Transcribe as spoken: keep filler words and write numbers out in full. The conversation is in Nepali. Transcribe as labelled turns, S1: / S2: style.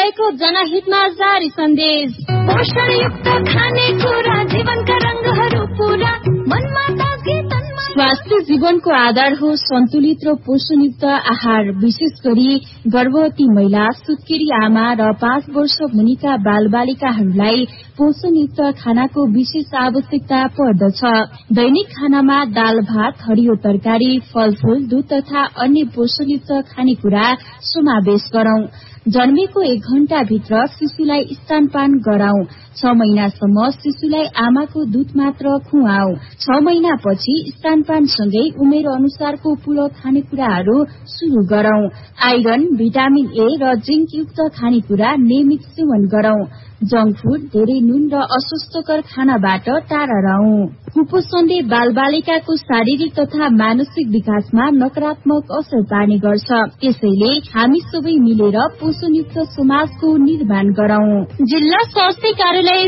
S1: मन्त्रालयको जनहितमा जारी सन्देश।
S2: पोषणयुक्त खानेकुरा जीवनका रंगहरू पूरा मनमा ताजगी तनमा।
S1: स्वास्थ्य जीवनको आधार हो सन्तुलित र पोषणयुक्त आहार। विशेष गरी गर्भवती महिला, सुत्केरी आमा र पाँच वर्ष मुनिका बालबालिकाहरूलाई पोषणयुक्त खानाको विशेष आवश्यकता पर्दछ। दैनिक खानामा दाल भात, हरियो तरकारी, फलफूल, दूध तथा अन्य पोषणयुक्त खानेकुरा समावेश गरौं। जन्मेको एक घण्टा भित्र शिशुलाई स्तनपान गराउँ। छ महिनासम्म शिशुलाई आमाको दूध मात्र खुवाऊ। छ महिनापछि स्तनपानसँगै उमेर अनुसारको पूरक खानेकुराहरू शुरू गरौं। आइरन, भिटामिन ए र जिंक युक्त खानेकुरा नियमित सेवन गरौं। जंक फूड, धेरै नुन र अस्वास्थ्यकर खानाबाट टाढा रहौं। कुपोषणले बालबालिकाको शारीरिक तथा मानसिक विकासमा नकारात्मक असर पार्ने गर्छ। त्यसैले हामी सबै मिलेर पोषणयुक्त समाजको निर्माण गरौं। जिल्ला स्वास्थ्य कार्यालय